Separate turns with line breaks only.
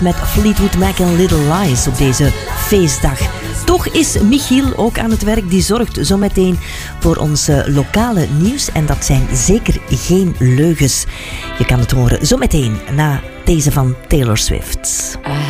met Fleetwood Mac en Little Lies op deze feestdag. Toch is Michiel ook aan het werk. Die zorgt zometeen voor ons lokale nieuws. En dat zijn zeker geen leugens. Je kan het horen zometeen na deze van Taylor Swift.